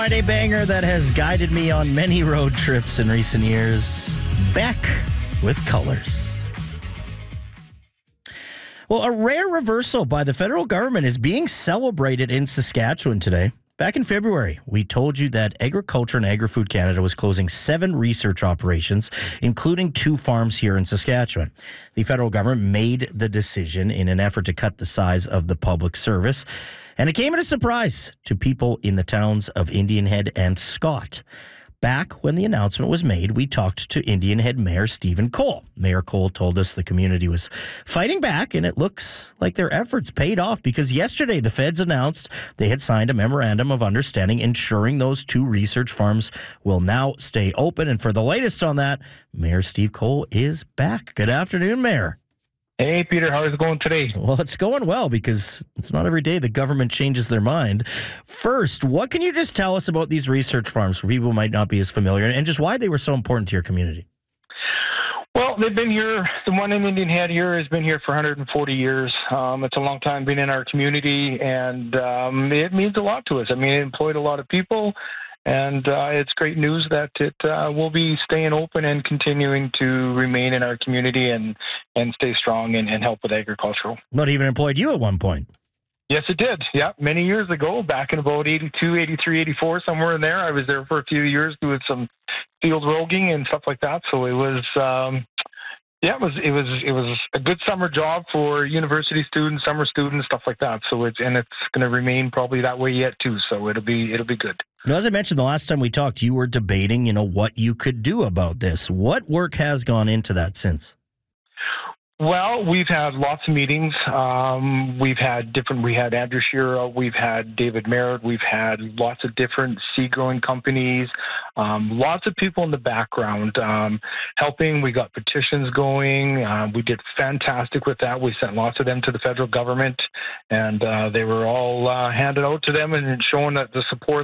Friday banger that has guided me on many road trips in recent years. Beck with Colors. Well, a rare reversal by the federal government is being celebrated in Saskatchewan today. Back in February, we told you that Agriculture and Agri-Food Canada was closing 7 research operations, including 2 farms here in Saskatchewan. The federal government made the decision in an effort to cut the size of the public service, and it came as a surprise to people in the towns of Indian Head and Scott. Back when the announcement was made, we talked to Indian Head Mayor Stephen Cole. Mayor Cole told us the community was fighting back, and it looks like their efforts paid off because yesterday the feds announced they had signed a memorandum of understanding ensuring those 2 research farms will now stay open. And for the latest on that, Mayor Steve Cole is back. Good afternoon, Mayor. Hey, Peter, how's it going today? Well, it's going well because it's not every day the government changes their mind. First, what can you just tell us about these research farms for people who might not be as familiar and just why they were so important to your community? Well, they've been here. The one in Indian Head here has been here for 140 years. It's a long time being in our community, and it means a lot to us. I mean, it employed a lot of people, and it's great news that it will be staying open and continuing to remain in our community and stay strong and help with agricultural. Not even employed you at one point. Yes, it did. Yeah, many years ago, back in about 82, 83, 84, somewhere in there. I was there for a few years doing some field roguing and stuff like that. So it was, it was a good summer job for university students, summer students, stuff like that. So it's going to remain probably that way yet too. So it'll be good. Now, as I mentioned the last time we talked, you were debating, what you could do about this. What work has gone into that since? Well, we've had lots of meetings. We had Andrew Shira, we've had David Merritt, we've had lots of different seed growing companies, lots of people in the background helping. We got petitions going. We did fantastic with that. We sent lots of them to the federal government, and they were all handed out to them and showing that the support